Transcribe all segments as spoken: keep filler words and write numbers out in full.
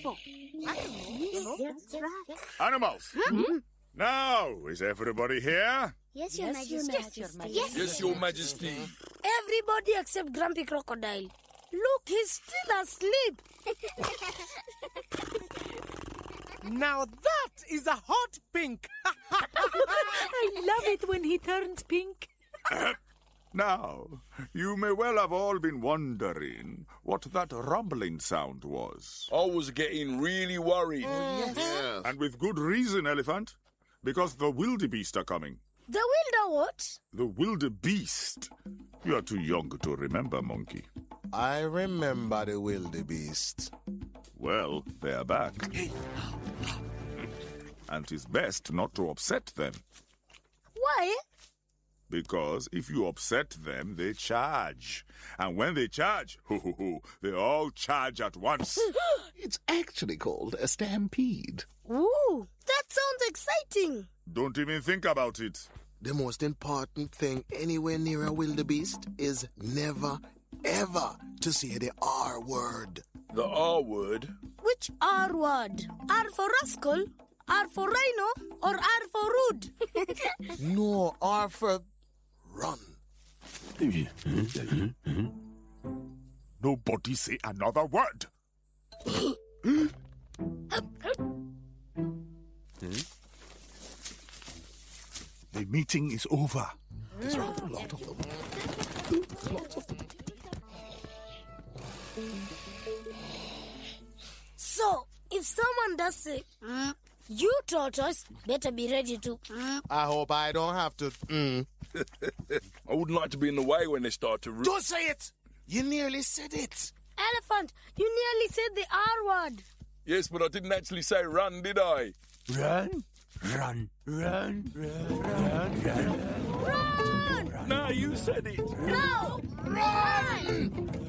hippo? I don't know. Yes, that's right. Animals! Hmm? Now, is everybody here? Yes, Your Yes, Your Majesty. Majesty. Yes, Yes, Your Majesty. Everybody except Grumpy Crocodile. Look, he's still asleep. Now that is a hot pink. I love it when he turns pink. Now, you may well have all been wondering what that rumbling sound was. I was getting really worried. Yes. And with good reason, Elephant, because the wildebeest are coming. The wilder what? The wildebeest. You are too young to remember, Monkey. I remember the wildebeest. Well, they are back. And 'tis best not to upset them. Why? Because if you upset them, they charge. And when they charge, hoo, hoo, hoo, they all charge at once. It's actually called a stampede. Ooh, that sounds exciting. Don't even think about it. The most important thing anywhere near a wildebeest is never, ever to say the R word. The R word? Which R word? R for rascal, R for rhino, or R for rude? No, R for run. Nobody say another word. The meeting is over. There's rather a lot of them. Lots of them. So, if someone does say, mm, you tortoise better be ready to. Mm. I hope I don't have to. Mm. I wouldn't like to be in the way when they start to... Ru- Don't say it! You nearly said it. Elephant, you nearly said the R word. Yes, but I didn't actually say run, did I? Run, run, run, run, run, run. Run! No, you said it. No! Run!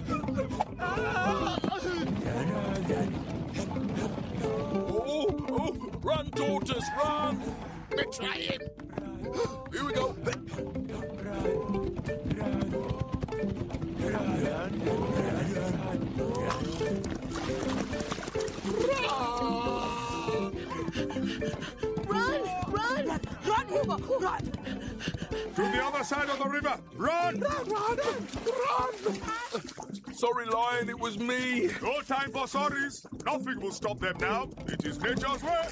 Oh, oh, run, tortoise, run! We're trying. Here we go. Run! Run! Run, Hugo, run! To the other side of the river. Run! Run, run, run! Sorry, Lion, it was me. No time for sorries. Nothing will stop them now. It is nature's way.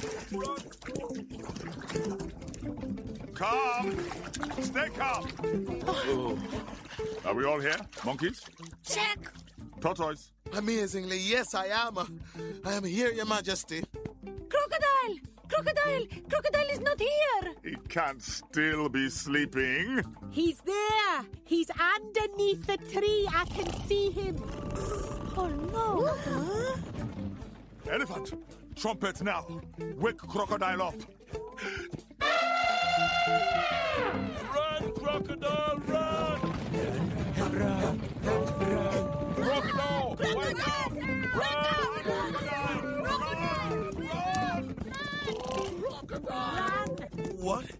Calm. Stay calm. Are we all here, monkeys? Check! Tortoise. Amazingly, yes, I am. I am here, Your Majesty. Crocodile! Crocodile! Crocodile is not here! He can't still be sleeping. He's there! He's underneath the tree. I can see him. Oh no! Huh? Elephant, trumpet now. Wake Crocodile up. Run, crocodile, run! Run, Crocodile, wake up! Run! Crocodile, run! Run! What?